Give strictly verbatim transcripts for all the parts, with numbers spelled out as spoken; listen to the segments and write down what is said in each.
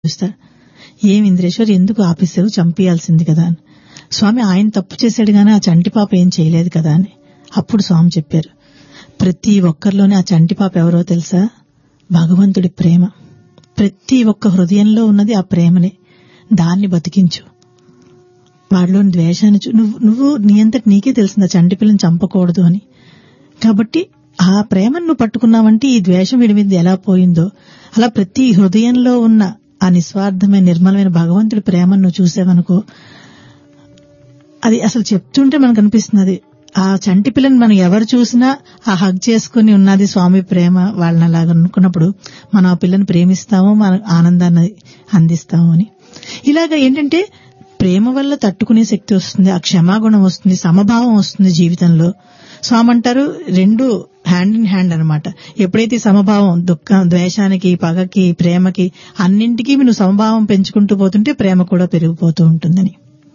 చూస్తాడు. ఏం ఇంద్రేశ్వర్ ఎందుకు ఆపేసావు, చంపేయాల్సింది కదా అని. స్వామి ఆయన తప్పు చేశాడు గానీ ఆ చంటి పాప ఏం చేయలేదు కదా అని. అప్పుడు స్వామి చెప్పారు, ప్రతి ఒక్కరిలోనే ఆ చంటి పాప ఎవరో తెలుసా? భగవంతుడి ప్రేమ. ప్రతి ఒక్క హృదయంలో ఉన్నది ఆ ప్రేమనే. దాన్ని బతికించు. వాడిలోని ద్వేషాన్ని నువ్వు నువ్వు నీ అంతటి నీకే తెలిసింది ఆ చంటి పిల్లని చంపకూడదు అని. కాబట్టి ఆ ప్రేమను నువ్వు పట్టుకున్నావంటే ఈ ద్వేషం వీడి మీద ఎలా పోయిందో అలా ప్రతి హృదయంలో ఉన్న ఆ నిస్వార్థమైన నిర్మలమైన భగవంతుడి ప్రేమను నువ్వు చూసావనుకో, అది అసలు చెప్తుంటే మనకు అనిపిస్తుంది. ఆ చంటి పిల్లని మనం ఎవరు చూసినా ఆ హగ్ చేసుకుని ఉన్నది స్వామి ప్రేమ వాళ్ళని అలాగ అనుకున్నప్పుడు మనం ఆ పిల్లని ప్రేమిస్తాము, మన ఆనందాన్ని అందిస్తాము అని. ఇలాగ ఏంటంటే ప్రేమ వల్ల తట్టుకునే శక్తి వస్తుంది, ఆ క్షమాగుణం వస్తుంది, సమభావం వస్తుంది జీవితంలో. స్వామి అంటారు రెండు హ్యాండ్ ఇన్ హ్యాండ్ అనమాట. ఎప్పుడైతే సమభావం దుఃఖం, ద్వేషానికి, పగకి, ప్రేమకి అన్నింటికీ నువ్వు సమభావం పెంచుకుంటూ పోతుంటే ప్రేమ కూడా పెరిగిపోతూ ఉంటుందని.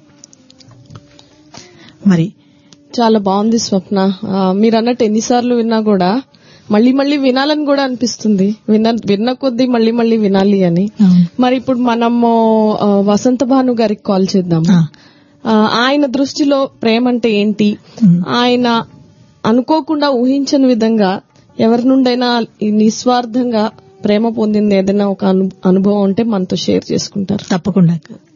మరి చాలా బాగుంది స్వప్న. మీరు అన్నట్టు ఎన్నిసార్లు విన్నా కూడా మళ్ళీ మళ్ళీ వినాలని కూడా అనిపిస్తుంది. విన్న విన్న కొద్దీ మళ్ళీ మళ్ళీ వినాలి అని. మరి ఇప్పుడు మనము వసంత భాను గారికి కాల్ చేద్దాం. ఆయన దృష్టిలో ప్రేమ అంటే ఏంటి, ఆయన అనుకోకుండా ఊహించని విధంగా ఎవరి నుండైనా నిస్వార్థంగా ప్రేమ పొందింది ఏదైనా ఒక అనుభవం ఉంటే మనతో షేర్ చేసుకుంటారు. తప్పకుండా.